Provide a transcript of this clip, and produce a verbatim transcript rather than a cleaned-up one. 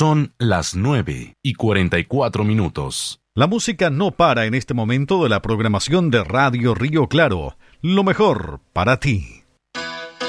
Son las nueve y cuarenta y cuatro minutos. La música no para en este momento de la programación de Radio Río Claro. Lo mejor para ti.